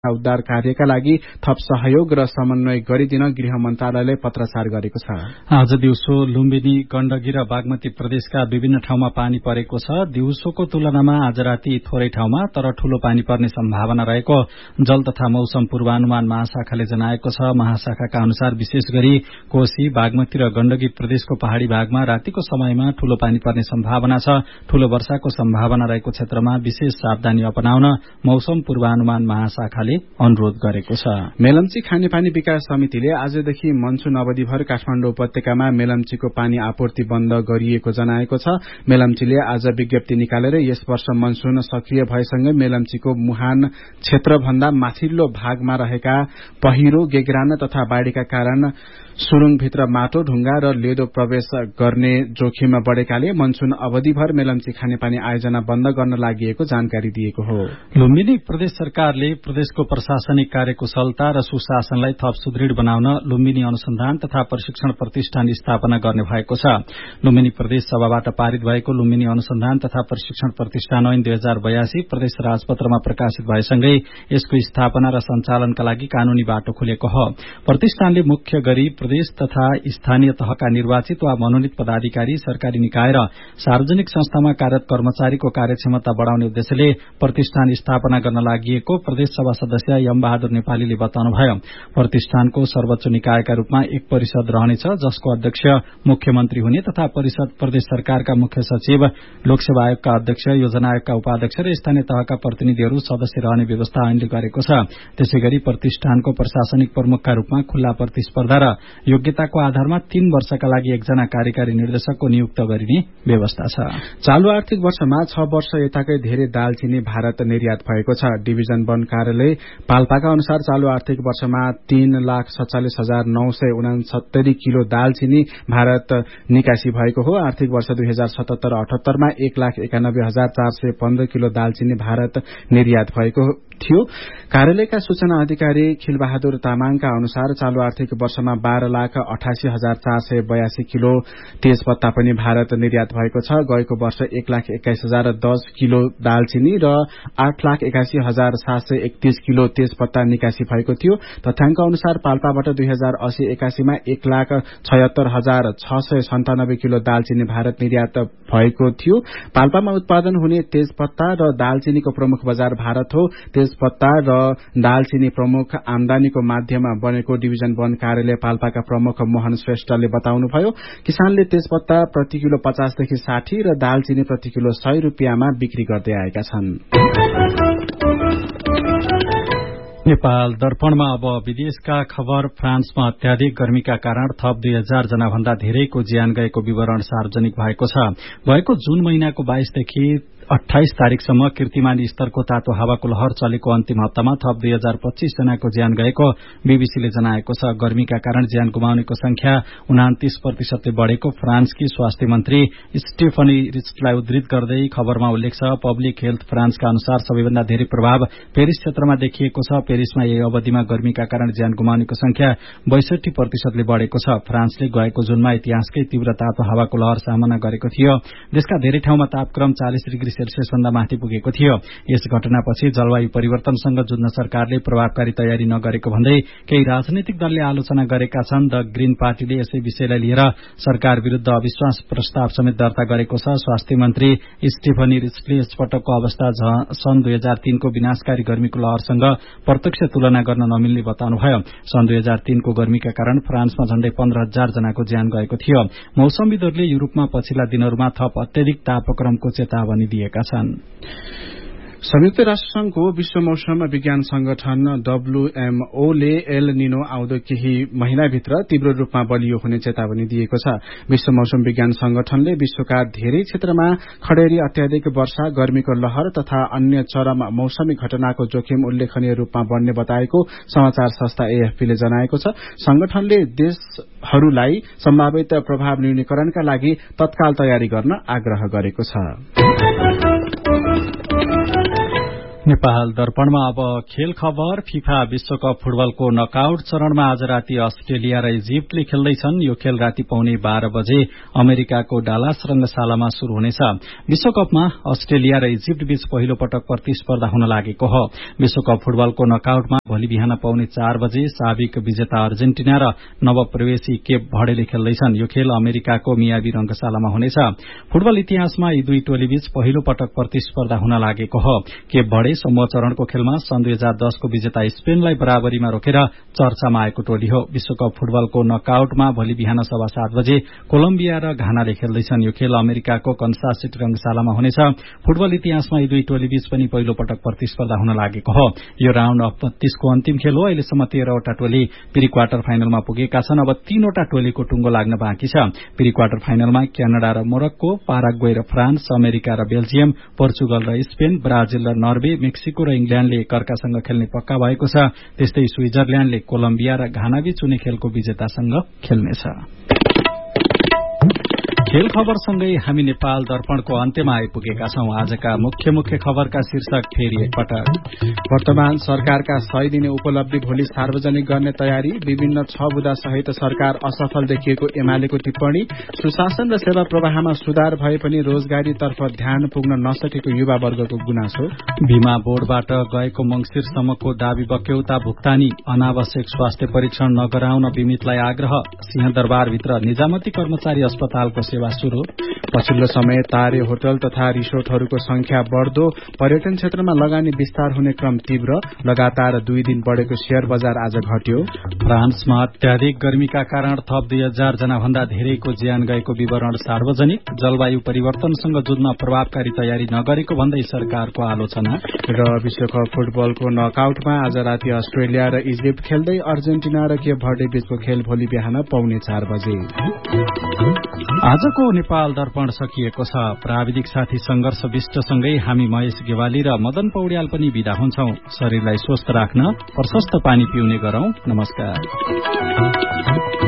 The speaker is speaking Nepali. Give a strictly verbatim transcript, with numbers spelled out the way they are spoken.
उद्धार कार्यका लागि थप सहयोग र समन्वय गरिदिन गृह मन्त्रालयले पत्राचार गरेको छ। आज दिउँसो लुम्बिनी, गण्डकी र बागमती प्रदेशका विभिन्न ठाउँमा पानी परेको छ। दिउँसोको तुलनामा आज राति थोरै ठाउँमा तर ठूलो पानी पर्ने सम्भावना रहेको जल तथा मौसम पूर्वानुमान महाशाखाले जनाएको छ। महाशाखाका अनुसार विशेष गरी कोशी, बागमती र गण्डकी प्रदेशको पहाड़ी भागमा रातिको समयमा ठूलो पानी पर्ने सम्भावना छ। ठूलो वर्षाको सम्भावना रहेको क्षेत्रमा विशेष सावधानी अपनाउन मौसम पूर्वानुमान महाशाखाले अनुरोध गरेको छ। मेलम्ची खानेपानी विकास समितिले आजदेखि मनसुन अवधिभर काठमाडौँ उपत्यकामा मेलम्चीको पानी आपूर्ति बन्द गरिएको जनाएको छ। मेलम्चीले आज विज्ञप्ति निकालेर यस वर्ष मनसुन सक्रिय भएसँगै मेलम्चीको मुहान क्षेत्रभन्दा माथिल्लो भागमा रहेका पहिरो, गेग्राना तथा बाढ़ीका कारण सुरुङभित्र माटो, ढुंगा र लेदो प्रवेश गर्ने जोखिम बढ़ेकाले मनसुन अवधिभर मेलम्ची खानेपानी आयोजना बन्द गर्न लागि जानकारी दिएको हो। लुम्बिनी प्रदेश सरकारले प्रदेशको प्रशासनिक कार्यकुशलता र सुशासनलाई थप सुदृढ़ बनाउन लुम्बिनी अनुसन्धान तथा प्रशिक्षण प्रतिष्ठान स्थापना गर्ने भएको छ। लुम्बिनी प्रदेश सभाबाट पारित भएको लुम्बिनी अनुसन्धान तथा प्रशिक्षण प्रतिष्ठान ऐन दुई हजार बयासी प्रदेश राजपत्रमा प्रकाशित भएसँगै यसको स्थापना र सञ्चालनका लागि कानूनी बाटो खुलेको हो। प्रतिष्ठानले मुख्य गरी प्रदेश तथा स्थानीय तहका निर्वाचित वा मनोनित पदाधिकारी, सरकारी निकाय र सार्वजनिक संस्थामा कार्यरत कर्मचारीको कार्यक्षमता बढ़ाउने उद्देश्यले प्रतिष्ठान स्थापना गर्न लागि प्रदेश सभा सदस्य यम बहादुर नेपालीले बताउनुभयो। प्रतिष्ठानको सर्वोच्च निकायका रूपमा एक परिषद रहनेछ, जसको अध्यक्ष मुख्यमन्त्री हुने तथा परिषद प्रदेश सरकारका मुख्य सचिव, लोकसेवा आयोगका अध्यक्ष, योजना आयोगका उपाध्यक्ष र स्थानीय तहका प्रतिनिधिहरू सदस्य रहने व्यवस्था ऐनले गरेको छ। त्यसैगरी प्रतिष्ठानको प्रशासनिक प्रमुखका रूपमा खुल्ला प्रतिस्पर्धा र योग्यताको आधारमा तीन वर्षका लागि एकजना कार्यकारी निर्देशकको नियुक्त गरिने व्यवस्था छ। चालू आर्थिक वर्षमा छ वर्ष यताकै धेरै दालचिनी भारत निर्यात भएको छ। डिभिजन वन कार्यालय पाल्पाका अनुसार चालू आर्थिक वर्षमा तीन लाख सत्तालिस हजार नौ सय उनासत्तरी किलो दालचिनी भारत निकासी भएको हो। आर्थिक वर्ष दुई हजार सतहत्तर अठहत्तरमा एक लाख एकानब्बे हजार चार सय पन्ध्र किलो दालचिनी भारत निर्यात भएको थियो। कार्यालयका सूचना अधिकारी खिलबहादुर तामाङका अनुसार चालू आर्थिक वर्षमा बाह्र लाख अठासी हजार चार सय बयासी किलो तेजपत्ता पनि भारत निर्यात भएको छ। गएको वर्ष एक लाख एक्काइस हजार दस किलो दालचिनी र आठ लाख एकासी हजार सात सय एकतीस किलो तेजपत्ता निकासी भएको थियो। तथ्याङ्क अनुसार पाल्पाबाट दुई हजार अस्सी एकासीमा एक लाख छयत्तर हजार छ सय सन्तानब्बे किलो दालचिनी भारत निर्यात भएको थियो। पाल्पामा उत्पादन हुने तेजपत्ता र दालचिनीको प्रमुख बजार भारत हो। तेजपत्ता र दालचिनी प्रमुख आमदानीको माध्यम बनेको डिभिजन वन कार्यालय पाल्पाका प्रमुख मोहन श्रेष्ठले बताउनुभयो। किसानले तेजपत्ता प्रति किलो पचासदेखि साठी र दालचिनी प्रति किलो सय रूपियाँमा बिक्री गर्दै आएका छन्। नेपाल दर्पणमा अब विदेशका खबर। फ्रान्समा अत्याधिक गर्मीका कारण थप दुई हजार जना भन्दा धेरैको ज्यान गएको विवरण सार्वजनिक भएको छ। गएको जुन महिनाको बाइसदेखि अठाइस तारीकसम्म कीर्तिमान स्तरको तातो हावाको लहर चलेको अन्तिम हप्तामा थप दुई हजार पच्चीस जनाको ज्यान गएको बीबीसीले जनाएको छ। गर्मीका कारण ज्यान गुमाउनेको संख्या उनातीस प्रतिशतले बढ़ेको फ्रान्सकी स्वास्थ्य मन्त्री स्टेफनी रिस्टलाई उद्धृत गर्दै खबरमा उल्लेख छ। पब्लिक हेल्थ फ्रान्सका अनुसार सबैभन्दा धेरै प्रभाव पेरिस क्षेत्रमा देखिएको छ। पेरिसमा यही अवधिमा गर्मीका कारण ज्यान गुमाउनेको संख्या बैसठी प्रतिशतले बढ़ेको छ। फ्रान्सले गएको जुनमा इतिहासकै तीव्र तातो हावाको लहर सामना गरेको थियो। देशका धेरै ठाउँमा तापक्रम चालिस डिग्री सेल्सियस भन्दा माथि पुगेको थियो। यस घटनापछि जलवायु परिवर्तनसँग जुझ्न सरकारले प्रभावकारी तयारी नगरेको भन्दै केही राजनैतिक दलले आलोचना गरेका छन्। द ग्रीन पार्टीले यसै विषयलाई लिएर सरकार विरूद्ध अविश्वास प्रस्ताव समेत दर्ता गरेको छ। स्वास्थ्य मन्त्री स्टेफनी रिस्टले यसपटकको अवस्था सन् दुई हजार तीनको विनाशकारी गर्मीको लहरसँग प्रत्यक्ष तुलना गर्न नमिल्ने बताउनुभयो। सन् दुई हजार तीनको गर्मीका कारण फ्रान्समा झण्डै पन्ध्र हजार जनाको ज्यान गएको थियो। मौसमविदहरूले युरोपमा पछिल्ला दिनहरूमा थप अत्याधिक तापक्रमको चेतावनी दिएका छन्। संयुक्त राष्ट्रसंघको विश्व मौसम विज्ञान संगठन डब्ल्यूएमओले एल निनो आउँदो केही महिनाभित्र तीव्र रूपमा बलियो हुने चेतावनी दिएको छ। विश्व मौसम विज्ञान संगठनले विश्वका धेरै क्षेत्रमा खडेरी, अत्याधिक वर्षा, गर्मीको लहर तथा अन्य चरम मौसमी घटनाको जोखिम उल्लेखनीय रूपमा बढ्ने बताएको समाचार संस्था एएफपीले जनाएको छ। संगठनले देशहरूलाई सम्भावित प्रभाव न्यूनीकरणका लागि तत्काल तयारी गर्न आग्रह गरेको छ। नेपाल दर्पणमा अब खेल खबर। फिफा विश्वकप फुटबलको नकआउट चरणमा आज राति अस्ट्रेलिया र इजिप्टले खेल्दैछन्। यो खेल राति पौने बाह्र बजे अमेरिकाको डालास रंगशालामा शुरू हुनेछ। विश्वकपमा अस्ट्रेलिया र इजिप्ट बीच पहिलो पटक प्रतिस्पर्धा हुन लागेको हो। विश्वकप फुटबलको नकआउटमा भोलि बिहान पौने चार बजे साबिक विजेता अर्जेन्टिना र नवप्रवेशी केप भर्डेले खेल्दैछन्। यो खेल अमेरिकाको मियामी रंगशालामा हुनेछ। फुटबल इतिहासमा यी दुई टोलीबीच पहिलो पटक प्रतिस्पर्धा हुन लागेको हो। केप भर्डे समूह चरणको खेलमा सन् दुई हजार दसको विजेता स्पेनलाई बराबरीमा रोकेर चर्चामा आएको टोली हो। विश्वकप फुटबलको नकआउटमा भोलि बिहान सवा सात बजे कोलम्बिया र घानाले खेल्दैछन्। यो खेल अमेरिकाको कन्सास सिटी रंगशालामा हुनेछ। फुटबल इतिहासमा यी दुई टोलीबीच पनि पहिलो पटक प्रतिस्पर्धा हुन लागेको हो। यो राउण्ड अफ बत्तीसको अन्तिम खेल हो। अहिलेसम्म तेह्रवटा टोली प्री क्वार्टर फाइनलमा पुगेका छन्। अब तीनवटा टोलीको टुंगो लाग्न बाँकी छ। प्री क्वार्टर फाइनलमा क्यानाडा र मोरक्को, पाराग्वे र फ्रान्स, अमेरिका र बेल्जियम, पोर्चुगल र स्पेन, ब्राजिल र नर्वे, मेक्सिको र इंग्ल्याण्डले एकअर्कासँग खेल्ने पक्का भएको छ। त्यस्तै स्विजरल्याण्डले कोलम्बिया र घानाबीच हुने खेलको विजेतासँग खेल्नेछ। खेल खबरसँगै हामी नेपाल दर्पणको अन्त्यमा आइपुगेका छौं। आजका मुख्य मुख्य खबरका शीर्षक फेरि एकपटक। वर्तमान सरकारका सय दिने उपलब्धि भोलि सार्वजनिक गर्ने तयारी। विभिन्न छ बुँदा सहित सरकार असफल देखिएको एमालेको टिप्पणी। सुशासन र सेवा प्रवाहमा सुधार भए पनि रोजगारीतर्फ ध्यान पुग्न नसकेको युवा वर्गको गुनासो। बीमा बोर्डबाट गएको मंगिरसम्मको दावी बक्यौता भुक्तानी। अनावश्यक स्वास्थ्य परीक्षण नगराउन बिमितलाई आग्रह। सिंहदरबारभित्र निजामती कर्मचारी अस्पतालको सेवा शुरू। पछिल्लो समय तारे होटल तथा रिसोर्टहरूको संख्या बढ़दो। पर्यटन क्षेत्रमा लगानी विस्तार हुने क्रम तीव्र। लगातार दुई दिन बढ़ेको शेयर बजार आज घट्यो। फ्रान्समा अत्याधिक गर्मीका कारण थप दुई हजार जना भन्दा धेरैको ज्यान गएको विवरण सार्वजनिक। जलवायु परिवर्तनसँग जुझ्न प्रभावकारी तयारी नगरेको भन्दै सरकारको आलोचना। र विश्वकप फुटबलको नकआउटमा आज राति अस्ट्रेलिया र इजिप्ट खेल्दै अर्जेन्टिना र केप भर्डे बीचको खेल भोलि बिहान पौने चार बजे। आजको नेपाल दर्पण सकिएको छ। प्राविधिक साथी संघर्ष विष्टसँगै हामी महेश गेवाली र मदन पौड्याल पनि विदा हुन्छौं। शरीरलाई स्वस्थ राख्न प्रशस्त पानी पिउने गरौं। नमस्कार।